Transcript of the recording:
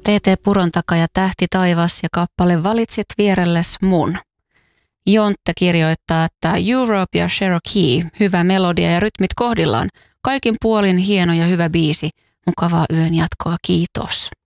TT Purontaka ja Tähti taivas ja kappale Valitsit vierelles mun. Jontte kirjoittaa, että Europe ja Cherokee, hyvä melodia ja rytmit kohdillaan. Kaikin puolin hieno ja hyvä biisi. Mukavaa yön jatkoa, kiitos.